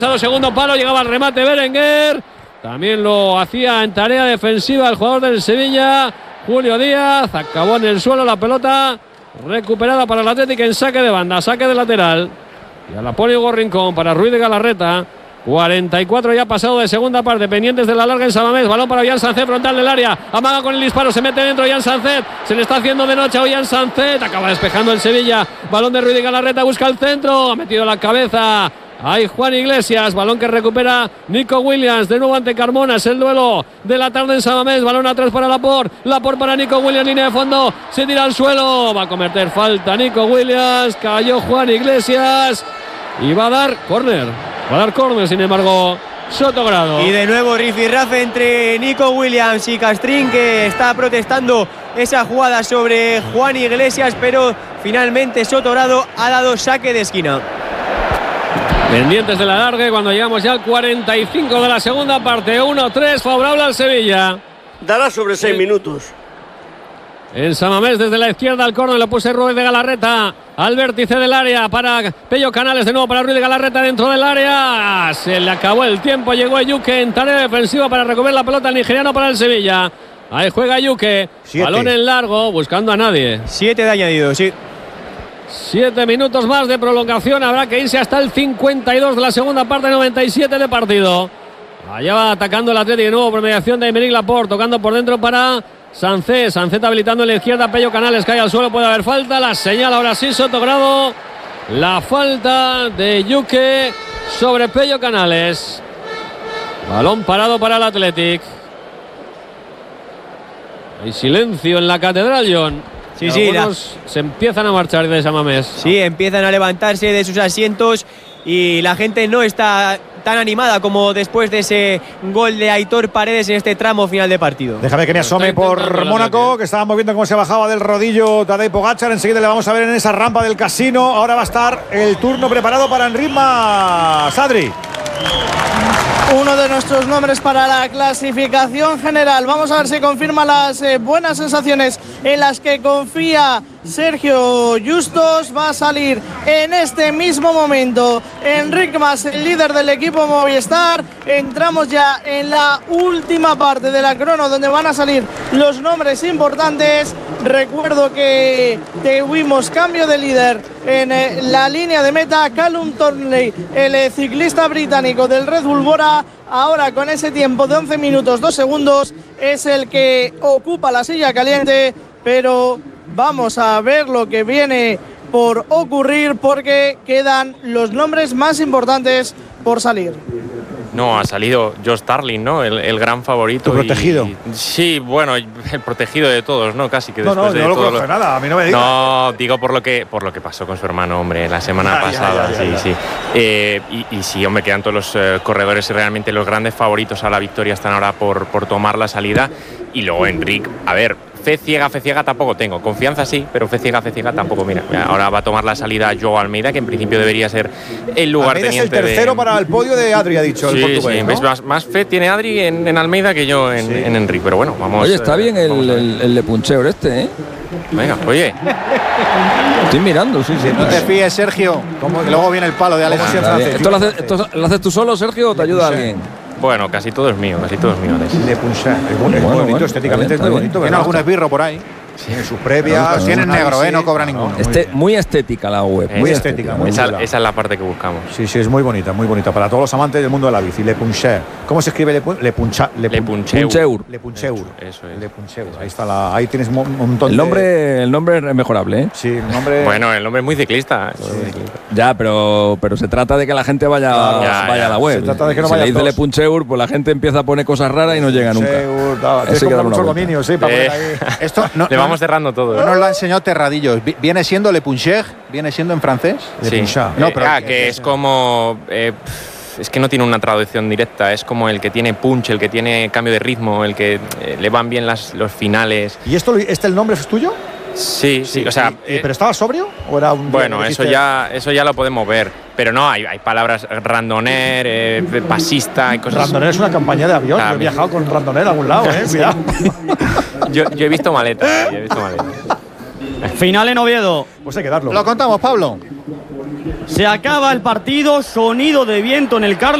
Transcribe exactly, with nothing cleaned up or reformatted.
Segundo palo, llegaba el remate Berenguer. También lo hacía en tarea defensiva el jugador del Sevilla, Julio Díaz. Acabó en el suelo la pelota, recuperada para el Atlético en saque de banda, saque de lateral. Ya la pone Hugo Rincón para Ruiz de Galarreta. cuarenta y cuatro ya pasado de segunda parte, pendientes de la larga en Samamés. Balón para Ollán Sancet, frontal del área. Amaga con el disparo, se mete dentro Ollán Sancet. Se le está haciendo de noche a Ollán Sancet. Acaba despejando el Sevilla. Balón de Ruiz de Galarreta, busca el centro. Ha metido la cabeza. Hay Juan Iglesias, balón que recupera Nico Williams, de nuevo ante Carmona, es el duelo de la tarde en Samamés, balón atrás para Laporte, Laporte para Nico Williams, línea de fondo, se tira al suelo, va a cometer falta Nico Williams, cayó Juan Iglesias y va a dar córner, va a dar córner, sin embargo, Sotogrado. Y de nuevo rifirrafe entre Nico Williams y Castrín, que está protestando esa jugada sobre Juan Iglesias, pero finalmente Sotogrado ha dado saque de esquina. Pendientes de la larga cuando llegamos ya al cuarenta y cinco de la segunda parte. uno tres favorable al Sevilla. Dará sobre seis minutos. En Samamés desde la izquierda al córner lo puse Ruiz de Galarreta al vértice del área para Pello Canales, de nuevo para Ruiz de Galarreta dentro del área. Se le acabó el tiempo, llegó Yuke en tarea defensiva para recuperar la pelota el nigeriano para el Sevilla. Ahí juega Yuke, balón en largo buscando a nadie. Siete de añadido, sí. Siete minutos más de prolongación. Habrá que irse hasta el cincuenta y dos de la segunda parte, noventa y siete de partido. Allá va atacando el Atlético de nuevo por mediación de Aymeric Laporte, tocando por dentro para Sancet. Sancet habilitando en la izquierda, Pello Canales cae al suelo, puede haber falta. La señala ahora sí Sotogrado. La falta de Yuke sobre Pello Canales. Balón parado para el Atlético. Hay silencio en la catedral, John. Sí, sí, la... se empiezan a marchar de Samamés. Sí, empiezan a levantarse de sus asientos y la gente no está tan animada como después de ese gol de Aitor Paredes en este tramo final de partido. Déjame que me asome por Mónaco, que estábamos viendo cómo se bajaba del rodillo Tadej Pogačar. Enseguida le vamos a ver en esa rampa del casino. Ahora va a estar el turno preparado para Enritma Sadri. Uno de nuestros nombres para la clasificación general. Vamos a ver si confirma las eh, buenas sensaciones en las que confía Sergio Justos. Va a salir en este mismo momento Enric Mas, el líder del equipo Movistar. Entramos ya en la última parte de la crono, donde van a salir los nombres importantes. Recuerdo que tuvimos cambio de líder en eh, la línea de meta. Callum Thornley, el eh, ciclista británico del Red Bull Bora, ahora con ese tiempo de once minutos dos segundos, es el que ocupa la silla caliente, pero vamos a ver lo que viene por ocurrir, porque quedan los nombres más importantes por salir. No, ha salido Josh Starling, ¿no? El, el gran favorito. ¿Tu protegido? Y, sí, bueno, el protegido de todos, ¿no? Casi que no, después no, de no lo todo conozco lo... nada, a mí no me digas. No, digo por lo que por lo que pasó con su hermano, hombre, la semana ya, pasada, ya, ya, sí, ya. sí. Eh, y, y sí, hombre, quedan todos los eh, corredores realmente los grandes favoritos a la victoria están ahora por, por tomar la salida. Y luego Enric, a ver, fe ciega, fe ciega tampoco tengo. Confianza sí, pero fe ciega, fe ciega tampoco. Mira, ahora va a tomar la salida Joao Almeida, que en principio debería ser el lugarteniente. Almeida es el tercero de... para el podio de Adri, ha dicho sí, el portugués, sí, ¿no? ¿ves? Más, más fe tiene Adri en, en Almeida que yo en, sí. en Enric, pero bueno, vamos. Oye, está eh, bien el, el, el Lepuncheur este, ¿eh? Venga, oye. Estoy mirando, sí, sí. No te fíes, Sergio, que luego viene el palo de Alex. Ah, ¿Esto, lo haces, ¿Esto lo haces tú solo, Sergio, o te ayuda alguien? Bueno, casi todo es mío, casi todo es mío. Le Puncheur, es muy, es muy Bueno, bonito, bueno, estéticamente está es muy bien, bonito. Tiene ¿verdad? algún esbirro por ahí. Tiene sus previas. Tienen negro, sí, ¿eh? No cobra ninguno. Este, muy estética la web. Es Muy estética, estética. muy Esa, chula. esa es la parte que buscamos. Sí, sí, es muy bonita, muy bonita. Para todos los amantes del mundo de la bici. Le Puncheur. ¿Cómo se escribe Le Puncheur? Le Puncheur. Le Puncheur. Puncheur. Le Puncheur. Eso es. Le Puncheur. Ahí está la. Ahí tienes un montón El de. nombre, el nombre es mejorable, ¿eh? Sí, el nombre. Bueno, el nombre es muy ciclista. Sí. Muy ciclista. Ya, pero, pero se trata de que la gente vaya, Claro, ya, vaya ya. a la web. Se trata de que no si vayan le dice todos. Le Puncheur, pues la gente empieza a poner cosas raras y no llega nunca. Puncheur, da- Tienes Eso que hay que comprar darle muchos una dominios, sí, para Eh. poner ahí. Esto no, Le no- vamos cerrando todo. no nos lo ha enseñado Terradillos. Vi- ¿Viene siendo Le Puncheur? ¿Viene siendo en francés? Le Sí. Puncheur. No, No, pero- ah, que es como. eh, pff, es que no tiene una traducción directa. Es como el que tiene punch, el que tiene cambio de ritmo, el que eh, le van bien las, los finales. ¿Y esto, este el nombre es tuyo? Sí, sí. O sea. ¿Y- y- eh, ¿Pero estaba sobrio? ¿O era un Bueno, que eso dijiste- ya, eso ya lo podemos ver. Pero no, hay, hay palabras randoner, eh, pasista y cosas. Randoner es una campaña de avión. Yo he También. viajado con Randoner a algún lado, ¿eh? Cuidado. Yo, yo he visto maletas, yo he visto maletas. Final en Oviedo. Pues hay que darlo. Lo contamos, Pablo. Se acaba el partido, sonido de viento en el Carlos.